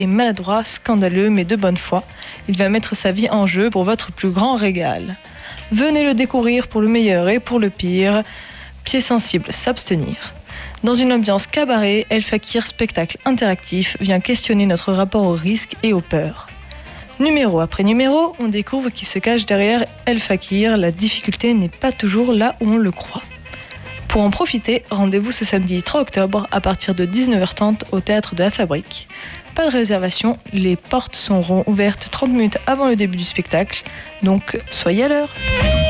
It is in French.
est maladroit, scandaleux, mais de bonne foi. Il va mettre sa vie en jeu pour votre plus grand régal. Venez le découvrir pour le meilleur et pour le pire. Pieds sensibles, s'abstenir. Dans une ambiance cabaret, El Fakir, spectacle interactif, vient questionner notre rapport au risque et aux peurs. Numéro après numéro, on découvre qui se cache derrière El Fakir. La difficulté n'est pas toujours là où on le croit. Pour en profiter, rendez-vous ce samedi 3 octobre à partir de 19h30 au Théâtre de la Fabrique. Pas de réservation, les portes seront ouvertes 30 minutes avant le début du spectacle, donc soyez à l'heure.